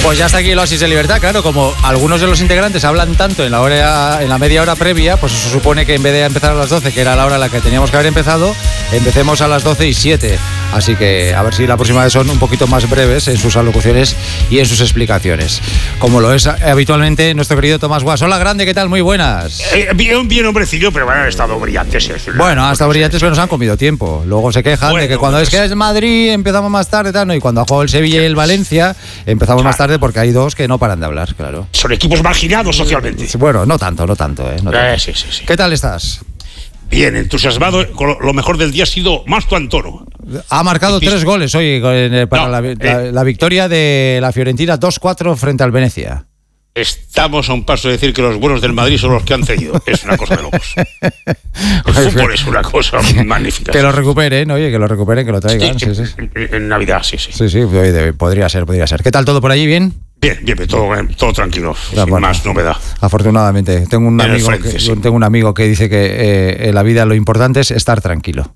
Pues ya está aquí el Oasis de Libertad. Claro, como algunos de los integrantes hablan tanto en la media hora previa, pues se supone que en vez de empezar a las 12, que era la hora a la que teníamos que haber empezado, empecemos a las 12:07. Así que a ver si la próxima vez son un poquito más breves en sus alocuciones y en sus explicaciones. Como lo es habitualmente nuestro querido Tomás Guas. Hola, grande, ¿qué tal? Muy buenas. Bien, hombrecillo, pero bueno, han estado brillantes. Bueno, han estado brillantes, pero nos han comido tiempo. Luego se quejan de que cuando es que es Madrid empezamos más tarde, tal, ¿no? Y cuando ha jugado el Sevilla y el Valencia empezamos más tarde porque hay dos que no paran de hablar, claro. Son equipos marginados socialmente. Bueno, no tanto, no tanto. Sí. ¿Qué tal estás? Bien, entusiasmado. Lo mejor del día ha sido Mastro Antoro. Ha marcado 3 goles hoy para la victoria de la Fiorentina 2-4 frente al Venecia. Estamos a un paso de decir que los buenos del Madrid son los que han cedido. Es una cosa de locos. El fútbol es una cosa magnífica. Que lo recuperen, oye, que lo recuperen, que lo traigan. Sí. En Navidad, sí. Sí, podría ser. ¿Qué tal todo por allí? ¿Bien? Bien, todo tranquilo, sin más novedad. Afortunadamente. Tengo un amigo que dice que en la vida lo importante es estar tranquilo.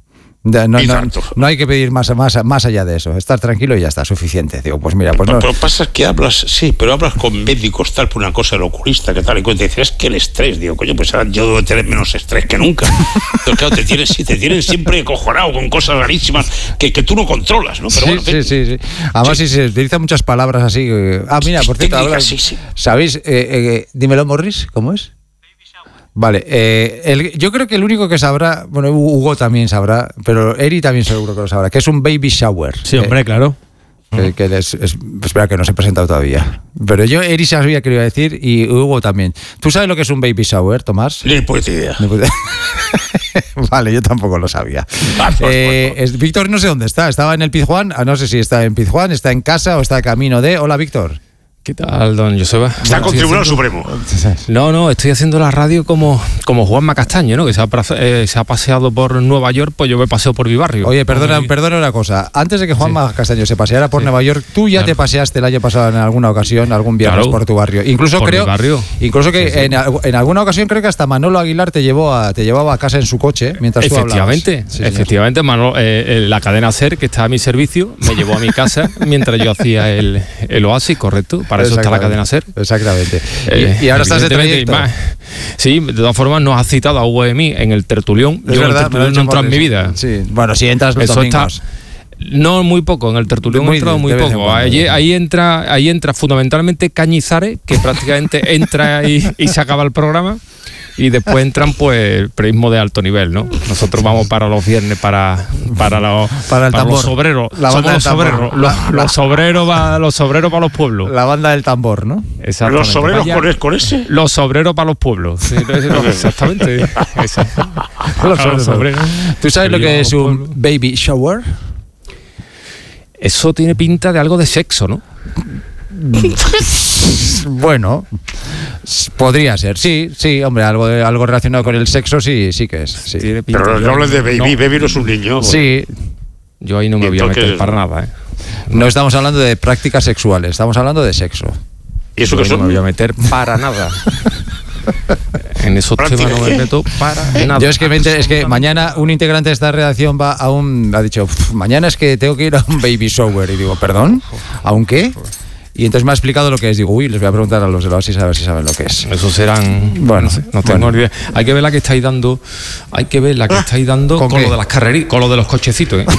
No hay que pedir más allá de eso. Estar tranquilo y ya está, suficiente. Digo, pues mira, pues no. Pero pasa que hablas con médicos tal por una cosa del oculista que tal y cuenta. Dices, es que el estrés, digo, coño, pues yo debo tener menos estrés que nunca. Pero claro, te tienen siempre acojonado con cosas rarísimas que tú no controlas, ¿no? Pero sí. Además, sí se utilizan muchas palabras así. Mira, por cierto, ¿sabéis? Dímelo, Morris, ¿cómo es? Vale, yo creo que el único que sabrá, bueno, Hugo también sabrá, pero Eri también seguro que lo sabrá, que es un baby shower. Sí, hombre, claro. Espera, que no se ha presentado todavía. Pero Eri sabía que lo iba a decir y Hugo también. ¿Tú sabes lo que es un baby shower, Tomás? Ni puta idea. Vale, yo tampoco lo sabía. Víctor no sé dónde está. Estaba en el Pizjuán. No sé si está en Pizjuán, está en casa o está de camino de... Hola, Víctor. ¿Qué tal, don Joseba? Está con Tribunal Supremo. No, estoy haciendo la radio como Juanma Castaño, ¿no? Que se ha paseado por Nueva York, pues yo me paseo por mi barrio. Oye, perdona una cosa. Antes de que Juanma Castaño se paseara por Nueva York, tú ya te paseaste el año pasado en alguna ocasión, algún viernes por tu barrio. Incluso que en alguna ocasión creo que hasta Manolo Aguilar te llevaba a casa en su coche mientras tú hablabas. Efectivamente, Manolo, la cadena SER, que está a mi servicio, me llevó a mi casa mientras yo hacía el Oasis, correcto. Para eso está la cadena SER. Exactamente. Y ahora estás de trayecto. Sí, de todas formas nos has citado a Hugo de mí en el tertulión. Es verdad, en el tertulión no he entrado en mi vida. Sí. Bueno, si entras los domingos. No, muy poco, en el tertulión he entrado muy poco. Ahí entra fundamentalmente Cañizares, que prácticamente entra y se acaba el programa. Y después entran, pues, el periodismo de alto nivel, ¿no? Nosotros vamos para los viernes para los obreros. Los obreros para los pueblos. La banda del tambor, ¿no? Los obreros con ese. Los obreros para los pueblos. Sí, exactamente. Los obreros. ¿Tú sabes lo que es un baby shower? Eso tiene pinta de algo de sexo, ¿no? Bueno, podría ser, sí, hombre, algo relacionado con el sexo, sí que es. Sí. Pero no hables de baby, baby no es un niño. Sí. Yo ahí no me voy a meter para nada, ¿eh? No estamos hablando de prácticas sexuales, estamos hablando de sexo. ¿Y eso qué son? No me voy a meter para nada. En esos temas no me meto para nada. Yo es que mañana un integrante de esta redacción ha dicho, mañana es que tengo que ir a un baby shower. Y digo, ¿perdón? ¿Aún qué? Y entonces me ha explicado lo que es. Digo, les voy a preguntar a los de la Oasis a ver si saben lo que es. Eso serán... Bueno, no tengo ni idea. Hay que ver la que estáis dando. Con lo de las carreras, con lo de los cochecitos, ¿eh?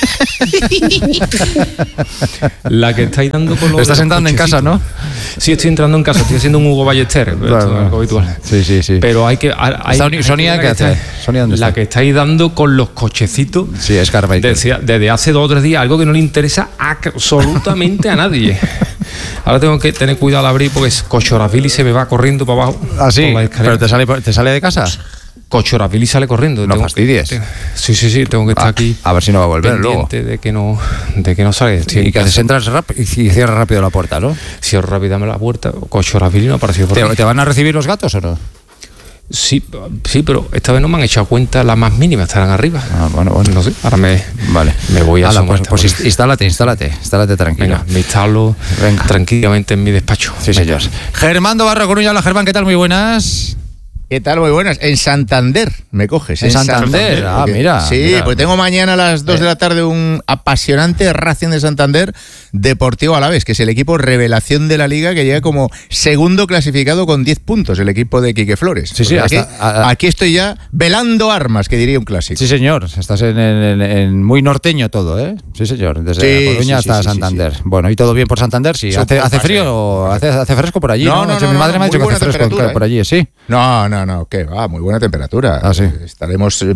La que estáis dando con lo de Estás entrando en casa, ¿no? Sí, estoy entrando en casa. Estoy haciendo un Hugo Ballester. Algo habitual. Sí. Pero hay que... Sonia, ¿qué hace? Sonia, ¿dónde está? La que estáis dando con los cochecitos. Sí, es Carbaiter. Desde hace 2 o 3 días, algo que no le interesa absolutamente a nadie. Ahora tengo que tener cuidado al abrir porque Cochorafili se me va corriendo para abajo. ¿Ah, sí? ¿Pero te sale de casa? Cochorafili sale corriendo. No fastidies. Sí, tengo que estar aquí. A ver si no va a volver luego. De que no salga. Y que haces, entras rápido y cierras rápido la puerta, ¿no? Cierro rápidamente la puerta. Cochorafili no ha aparecido por ahí. ¿Te van a recibir los gatos o no? Sí, pero esta vez no me han echado cuenta la más mínima, estarán arriba. Bueno. No sé, ahora me voy a asomar. Pues instálate tranquilo. Venga, me instalo tranquilamente en mi despacho. Sí, señor. Germán Barra Coruña, hola Germán, ¿qué tal? Muy buenas. ¿Qué tal? Muy buenas. En Santander me coges. En Santander. Ah, mira. Sí, mira. Pues tengo mañana a las 2 de la tarde un apasionante Racing de Santander Deportivo Alavés, que es el equipo revelación de la Liga, que llega como segundo clasificado con 10 puntos, el equipo de Quique Flores. Sí, sí, aquí estoy ya velando armas, que diría un clásico. Sí, señor. Estás en muy norteño todo, ¿eh? Sí, señor. Desde Coruña hasta Santander. Bueno, ¿y todo bien por Santander? Sí. ¿Hace frío? ¿Hace fresco por allí? No, mi madre me ha dicho que hace fresco por allí, ¿sí? No, que va, muy buena temperatura. Ah, sí. Estaremos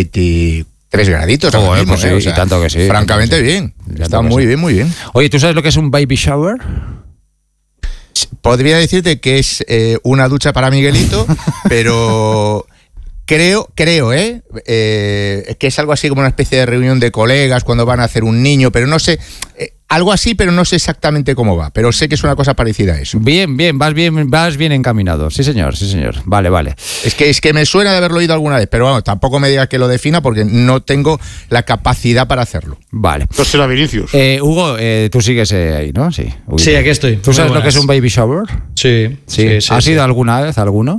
23 graditos. Mismo, pues sí, o sea, y tanto que sí. Francamente bien. Está muy bien, muy bien. Oye, ¿tú sabes lo que es un baby shower? Podría decirte que es una ducha para Miguelito, pero creo, que es algo así como una especie de reunión de colegas cuando van a hacer un niño, pero no sé, algo así, pero no sé exactamente cómo va, pero sé que es una cosa parecida a eso. Bien, vas bien encaminado. Sí, señor. Vale. Es que me suena de haberlo oído alguna vez, pero bueno, tampoco me digas que lo defina porque no tengo la capacidad para hacerlo. Vale. Entonces será Vinicius. Hugo, tú sigues ahí, ¿no? Sí. Sí, aquí estoy. ¿Tú sabes lo que es un baby shower? Sí. ¿Has ido alguna vez alguno?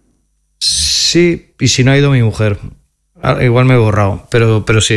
Sí, y si no ha ido mi mujer. Igual me he borrado, pero sí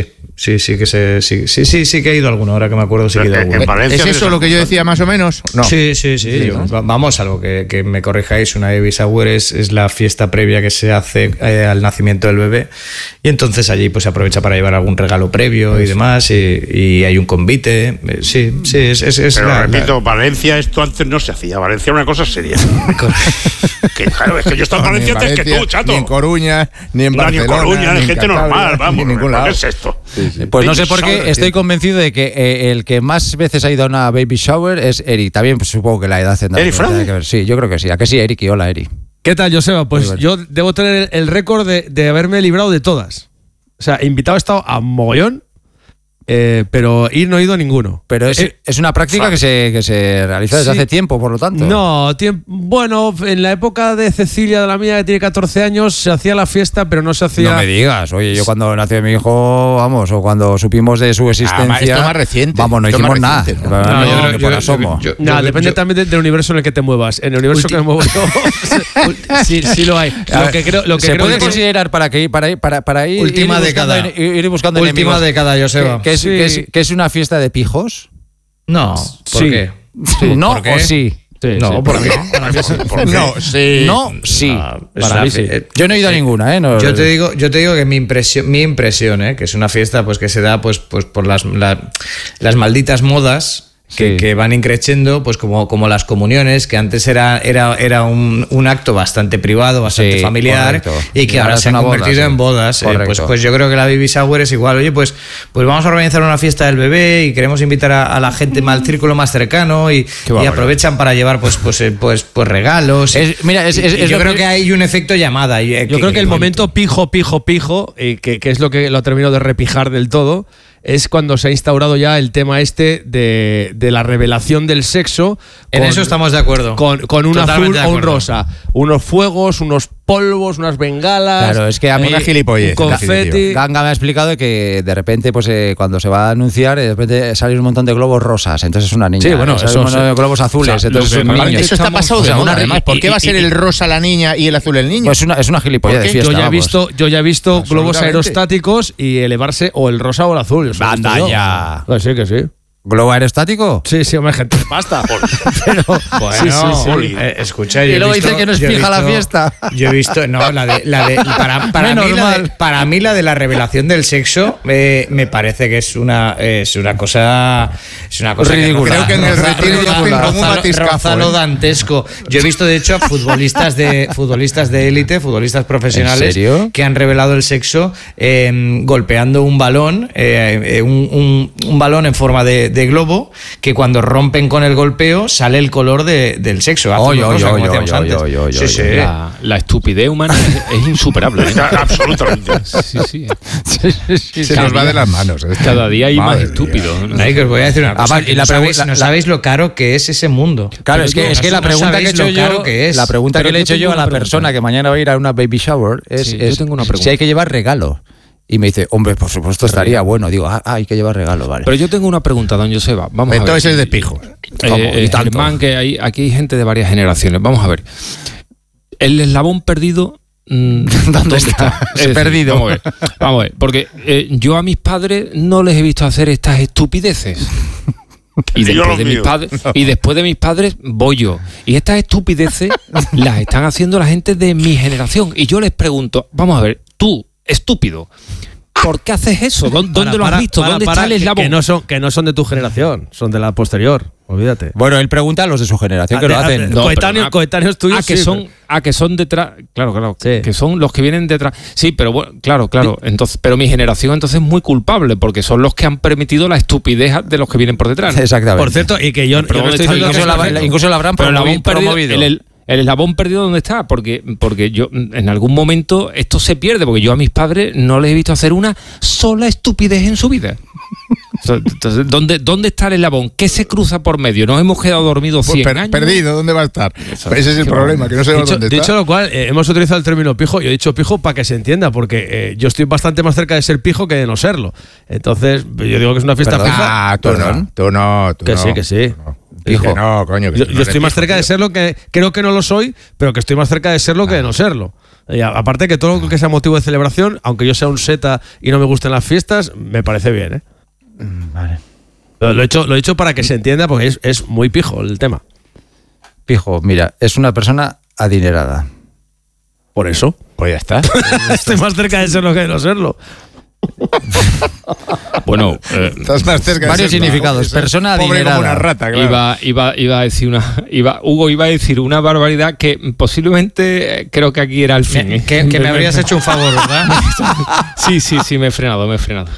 que he ido alguno, ahora que me acuerdo sí que he ido alguno. ¿Es eso lo que yo decía más o menos? No. Sí. Vamos, algo que me corrijáis, una baby shower es la fiesta previa que se hace al nacimiento del bebé, y entonces allí pues se aprovecha para llevar algún regalo previo y demás, y hay un convite. Sí, pero repito, Valencia esto antes no se hacía. Valencia era una cosa seria. Que claro, es que yo estaba en Valencia antes que tú, chato. Ni en Coruña, ni en Barcelona, ni en Coruña, ni gente normal, vamos. Ni en ningún lado. ¿Qué es esto? Pues no sé por qué, estoy convencido de que el que más veces ha ido a una baby shower es Eric. También pues, supongo que la edad tendrá que ver. Sí, yo creo que sí. ¿A que sí, Eric? Y hola, Eric. ¿Qué tal, Joseba? Pues yo debo tener el récord de haberme librado de todas. O sea, invitado he estado a mogollón, pero ir no he ido a ninguno. Pero es una práctica que se realiza desde hace tiempo, por lo tanto. No, bueno, en la época de Cecilia, de la mía, que tiene 14 años, se hacía la fiesta, pero no se hacía... No me digas. Oye, yo cuando nació mi hijo, vamos, o cuando supimos de su existencia... esto más reciente. Vamos, no hicimos nada. No, depende también del universo en el que te muevas. En el universo que me muevo yo, sí lo hay. Se puede considerar para ir... Última década. Ir buscando enemigos. Última década, Joseba. ¿Que es una fiesta de pijos? No. ¿Por qué? Sí. ¿No o sí? No, ¿por qué? No, sí. No, sí. Para mí sí. Yo no he ido a ninguna, ¿eh? No, yo te digo que mi impresión, que es una fiesta pues que se da pues por las malditas modas. Que van increciendo, pues como las comuniones, que antes era un acto bastante privado, bastante familiar, correcto. Y que ahora se han convertido en bodas. Pues yo creo que la baby shower es igual. Oye, pues vamos a organizar una fiesta del bebé y queremos invitar a la gente al círculo más cercano y aprovechan para llevar pues regalos. Yo creo que hay un efecto llamada. Yo creo que el momento pijo, que es lo que lo termino de repijar del todo, es cuando se ha instaurado ya el tema de la revelación del sexo. En eso estamos de acuerdo. Con un azul o un rosa. Unos fuegos, unos polvos, unas bengalas. Claro, es que a mí una gilipollez, confeti. Ganga me ha explicado que de repente, pues cuando se va a anunciar, de repente salen un montón de globos rosas. Entonces es una niña. Sí, bueno, salen un montón de globos azules. O sea, entonces es un niño. Eso está pasado de moda, además. ¿Por qué va a ser el rosa la niña y el azul el niño? Pues es una gilipollez de fiesta. Yo ya he visto globos aerostáticos y elevarse o el rosa o el azul. Banda ya. Que sí. ¿Globo aerostático? Sí, hombre, gente, basta. Pero, bueno, escucha, y luego dice que no es fija la fiesta. Yo he visto, para mí la de la revelación del sexo me parece que es una cosa ridícula. Creo que en el retiro como un rozalo dantesco. Yo he visto de hecho a futbolistas de élite, futbolistas profesionales, ¿en serio? Que han revelado el sexo golpeando un balón, un balón en forma de globo, que cuando rompen con el golpeo sale el color del sexo. La estupidez humana es insuperable. Absolutamente. Sí. Se nos va de las manos. Cada día hay más estúpidos. Que os voy a decir una cosa. No sabéis lo caro que es ese mundo. Claro, es que la pregunta que he hecho yo, la pregunta que le he hecho yo a la persona que mañana va a ir a una baby shower es si hay que llevar regalo. Y me dice, hombre, por supuesto estaría bueno. Digo, hay que llevar regalo, vale. Pero yo tengo una pregunta, don Joseba. Vamos a ver. Entonces es de pijo. Germán, que aquí hay gente de varias generaciones. Vamos a ver. El eslabón perdido ¿Dónde está? Es Perdido. Vamos a ver, porque yo a mis padres no les he visto hacer estas estupideces. Y después de mis padres voy yo. Y estas estupideces las están haciendo la gente de mi generación. Y yo les pregunto, vamos a ver, tú, estúpido, ¿por qué haces eso? ¿Dónde lo has visto? ¿Dónde está el eslabón? Que no son de tu generación, son de la posterior. Olvídate. Bueno, él pregunta a los de su generación que lo hacen. Coetáneos tuyos. Que son detrás. Claro. Sí. Que son los que vienen detrás. Sí, pero bueno, claro. Entonces, pero mi generación entonces es muy culpable porque son los que han permitido la estupidez de los que vienen por detrás, ¿no? Exactamente. Por cierto, y que yo no estoy diciendo incluso la habrán promovido. El eslabón perdido, ¿dónde está? Porque yo en algún momento esto se pierde, porque yo a mis padres no les he visto hacer una sola estupidez en su vida. Entonces, ¿dónde está el eslabón? ¿Qué se cruza por medio? Nos hemos quedado dormidos 100 años. Perdido, ¿dónde va a estar? Ese es el problema, que no sabemos dónde está. Dicho lo cual, hemos utilizado el término pijo. Yo he dicho pijo para que se entienda, porque yo estoy bastante más cerca de ser pijo que de no serlo. Entonces, yo digo que es una fiesta fija. Tú no. Que sí. Pijo. No, coño. Yo estoy más cerca de serlo que... Creo que no lo soy, pero que estoy más cerca de serlo que de no serlo. Y aparte que todo lo que sea motivo de celebración, aunque yo sea un seta y no me gusten las fiestas, me parece bien, ¿eh? Vale. Lo he hecho para que se entienda, porque es muy pijo el tema. Pijo, mira, es una persona adinerada. Por eso. Pues ya está. Estoy más cerca de serlo que de no serlo. Bueno, estás más cerca de varios significados. Persona adinerada. Como una rata, claro. Iba a decir Hugo iba a decir una barbaridad que posiblemente creo que aquí era el fin. Que me habrías hecho un favor, ¿verdad? Sí, me he frenado.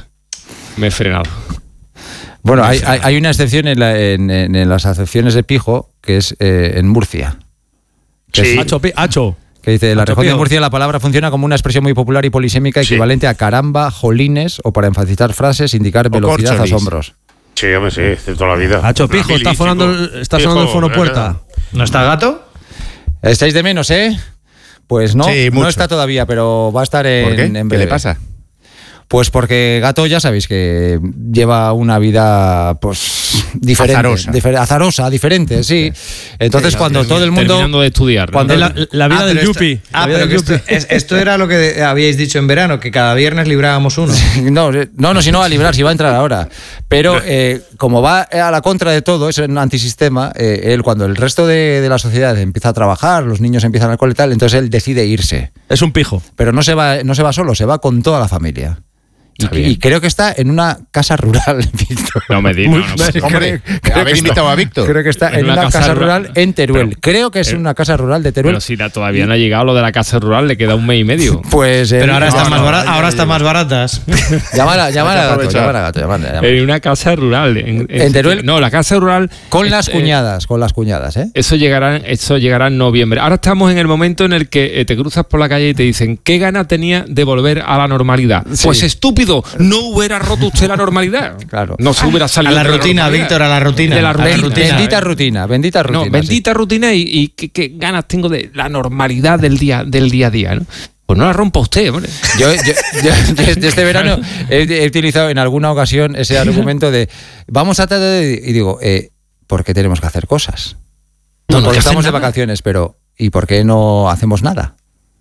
Bueno, hay una excepción en las acepciones de pijo, que es en Murcia. Sí. Hacho. Que dice, la región de Murcia la palabra funciona como una expresión muy popular y polisémica equivalente a caramba, jolines, o para enfatizar frases, indicar velocidad, corcholis. asombros. Sí, hombre, sí, de toda la vida. Hacho, pijo, está sonando el fonopuerta. ¿No está Gato? ¿Estáis de menos, Pues no, Sí, no mucho. está todavía, pero va a estar ¿Por qué? en ¿Qué breve. le pasa? Pues porque Gato ya sabéis que lleva una vida pues diferente, azarosa, diferente, sí. Entonces cuando todo el mundo terminando de estudiar, ¿no? cuando La vida del yuppie. Pero que esto era lo que habíais dicho en verano, que cada viernes librábamos uno. no, si no va a librar, si va a entrar ahora. Pero como va a la contra de todo, es un antisistema, él cuando el resto de la sociedad empieza a trabajar, los niños empiezan al cole y tal, entonces él decide irse. Es un pijo. Pero no se va solo, se va con toda la familia. Y creo que está en una casa rural, Víctor. No me digas. Hombre, haber invitado a Víctor. Creo que está en una casa rural en Teruel. Creo que es una casa rural de Teruel. Pero si todavía no ha llegado lo de la casa rural, le queda un mes y medio. Pues Pero ahora están más baratas. Llamar a Gato. En una casa rural. En Teruel. No, la casa rural. Con las cuñadas, ¿eh? Eso llegará en noviembre. Ahora estamos en el momento en el que te cruzas por la calle y te dicen, ¿qué gana tenía de volver a la normalidad? Sí. Pues estúpido, no hubiera roto usted la normalidad. Claro. No se hubiera salido A la rutina, Víctor, a la rutina. De la rutina. Bendita rutina. No, bendita rutina y qué ganas tengo de la normalidad del día a día, ¿no? Pues no la rompa usted, hombre. Yo este verano he utilizado en alguna ocasión ese argumento de vamos a tratar de... Y digo, ¿por qué tenemos que hacer cosas? No, porque estamos de vacaciones, pero ¿y por qué no hacemos nada?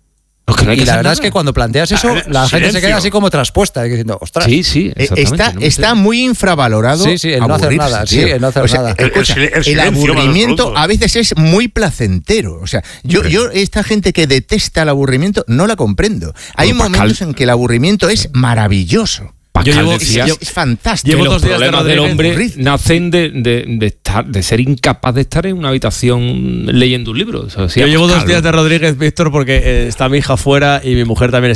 Y la verdad es que cuando planteas eso, la gente se queda así como traspuesta, diciendo, ostras. Sí, Está muy infravalorado. Sí, el no hacer nada. Sí, el no hacer nada. El aburrimiento a veces es muy placentero. O sea, yo esta gente que detesta el aburrimiento no la comprendo. Hay momentos en que el aburrimiento es maravilloso. Es fantástico. Que los problemas del hombre nacen de ser incapaz de estar en una habitación leyendo un libro. Yo llevo 2 días de Rodríguez, Víctor, porque está mi hija fuera y mi mujer también